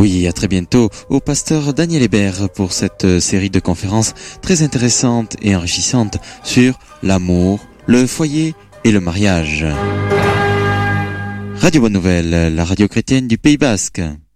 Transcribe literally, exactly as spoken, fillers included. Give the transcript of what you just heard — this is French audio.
Oui, à très bientôt au pasteur Daniel Hébert pour cette série de conférences très intéressantes et enrichissantes sur l'amour, le foyer et le mariage. Radio Bonne Nouvelle, la radio chrétienne du Pays Basque.